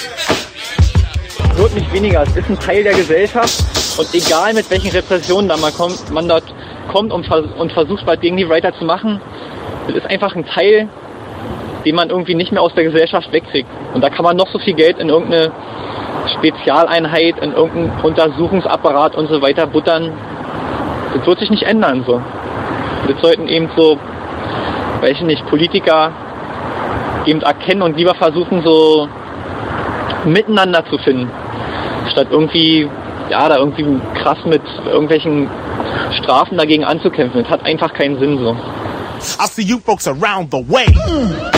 Wird nicht weniger, es ist ein Teil der Gesellschaft und egal mit welchen Repressionen man dort kommt und versucht, was gegen die Writer zu machen, es ist einfach ein Teil, den man irgendwie nicht mehr aus der Gesellschaft wegkriegt. Und da kann man noch so viel Geld in irgendeine Spezialeinheit, in irgendeinen Untersuchungsapparat und so weiter buttern. Das wird sich nicht ändern, so. Das sollten eben so, weiß ich nicht, Politiker eben erkennen und lieber versuchen, so miteinander zu finden, statt irgendwie, ja, da irgendwie krass mit irgendwelchen Strafen dagegen anzukämpfen. Das hat einfach keinen Sinn, so. I see you folks around the way.